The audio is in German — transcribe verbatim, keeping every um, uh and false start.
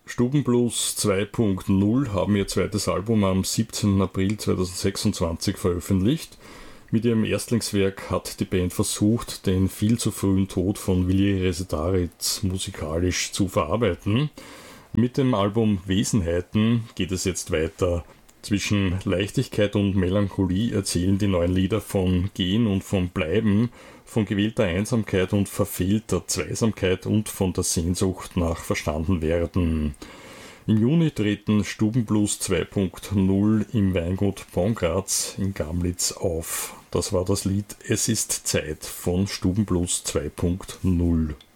Stubenblues zwei Punkt null haben ihr zweites Album am siebzehnten April zweitausendsechsundzwanzig veröffentlicht. Mit ihrem Erstlingswerk hat die Band versucht, den viel zu frühen Tod von Willi Resetaritz musikalisch zu verarbeiten. Mit dem Album Wesenheiten geht es jetzt weiter. Zwischen Leichtigkeit und Melancholie erzählen die neuen Lieder von Gehen und von Bleiben, von gewählter Einsamkeit und verfehlter Zweisamkeit und von der Sehnsucht nach Verstandenwerden. Im Juni treten Stubenblues zwei Punkt null im Weingut Pongratz in Gamlitz auf. Das war das Lied Es ist Zeit von Stubenblues zwei Punkt null.